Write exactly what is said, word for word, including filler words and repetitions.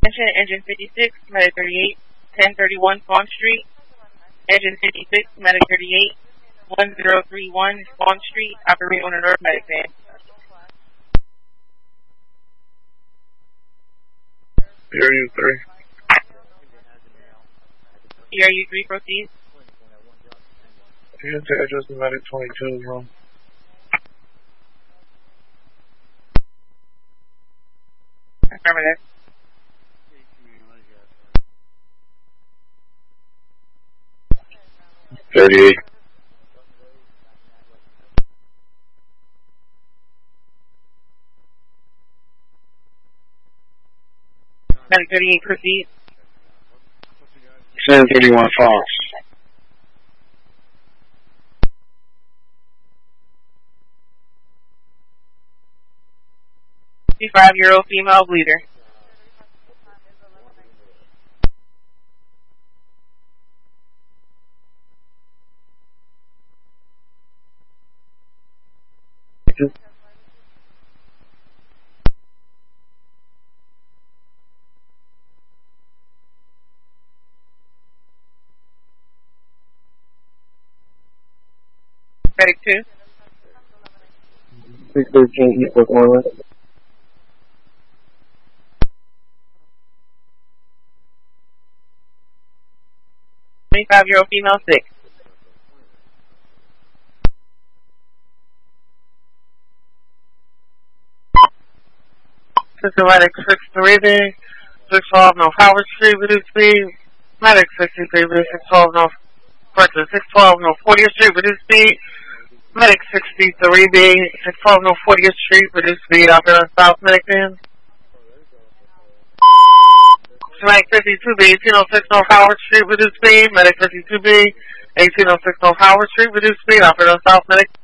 Attention, engine fifty-six, medic thirty-eight, ten thirty-one Swan Street. Engine fifty-six, medic thirty-eight, one zero three one Swan Street, operating on the north medic van. C R U three. C R U three, proceed. You can take address to medic twenty-two, bro. Affirmative. thirty-eight. Medic thirty-eight, proceed. ten thirty-one Fox. fifty-five-year-old female bleeder. Medic two. six thirteen East Westmoreland. twenty-five-year-old female sick. Systematic six three B, six twelve North Howard Street, reduce speed. Medic sixty-three B, six twelve North, correction, six twelve North fortieth Street, reduce speed. Medic sixty-three B, six twelve North fortieth Street, reduce speed, operator south medic van. Medic fifty-two B, eighteen oh six North Howard Street, reduce speed. Medic fifty-two B, eighteen oh six North Howard Street, reduce speed, operator south medic.